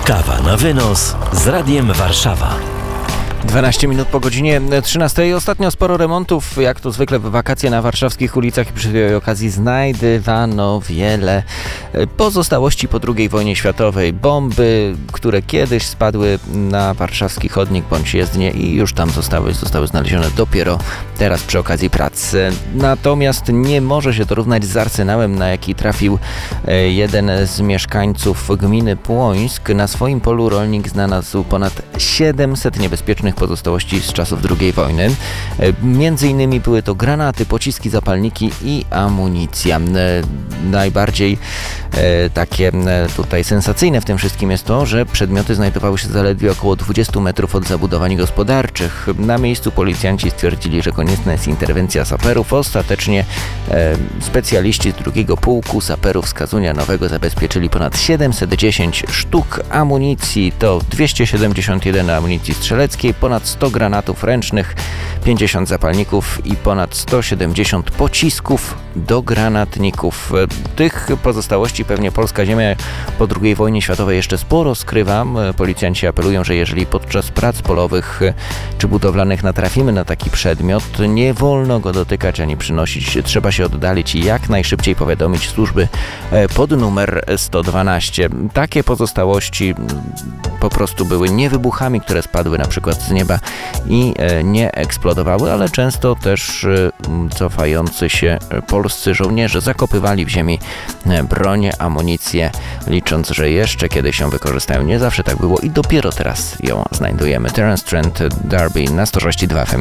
Kawa na wynos z Radiem Warszawa. 12 minut po godzinie 13. Ostatnio sporo remontów, jak to zwykle w wakacje na warszawskich ulicach i przy tej okazji znajdywano wiele pozostałości po II wojnie światowej. Bomby, które kiedyś spadły na warszawski chodnik bądź jezdnię i już tam zostały znalezione dopiero teraz przy okazji prac. Natomiast nie może się to równać z arsenałem, na jaki trafił jeden z mieszkańców gminy Płońsk. Na swoim polu rolnik znalazł ponad 700 niebezpiecznych pozostałości z czasów II wojny. Między innymi były to granaty, pociski, zapalniki i amunicja. Najbardziej takie tutaj sensacyjne w tym wszystkim jest to, że przedmioty znajdowały się zaledwie około 20 metrów od zabudowań gospodarczych. Na miejscu policjanci stwierdzili, że konieczna jest interwencja saperów. Ostatecznie specjaliści z drugiego pułku saperów z Kazunia Nowego zabezpieczyli ponad 710 sztuk amunicji, to 271 amunicji strzeleckiej, ponad 100 granatów ręcznych, 50 zapalników i ponad 170 pocisków do granatników. Tych pozostałości pewnie polska ziemia po II wojnie światowej jeszcze sporo skrywa. Policjanci apelują, że jeżeli podczas prac polowych czy budowlanych natrafimy na taki przedmiot, nie wolno go dotykać ani przynosić. Trzeba się oddalić i jak najszybciej powiadomić służby pod numer 112. Takie pozostałości po prostu były nie wybuchami, które spadły na przykład z nieba i nie eksplodowały, ale często też cofający się polscy żołnierze zakopywali w ziemi broń, amunicję, licząc, że jeszcze kiedyś ją wykorzystają. Nie zawsze tak było i dopiero teraz ją znajdujemy. Terence Trent D'Arby na 106.2 FM.